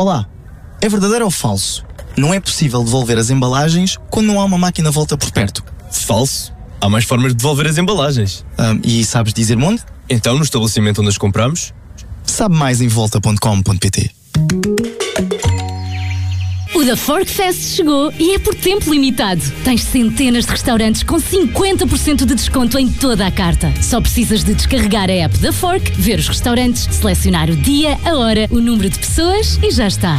Olá, é verdadeiro ou falso? Não é possível devolver as embalagens quando não há uma máquina volta por perto. Falso. Há mais formas de devolver as embalagens. E sabes dizer-me onde? Então, no estabelecimento onde as compramos? Sabe mais em volta.com.pt. O The Fork Fest chegou e é por tempo limitado. Tens centenas de restaurantes com 50% de desconto em toda a carta. Só precisas de descarregar a app da Fork, ver os restaurantes, selecionar o dia, a hora, o número de pessoas e já está.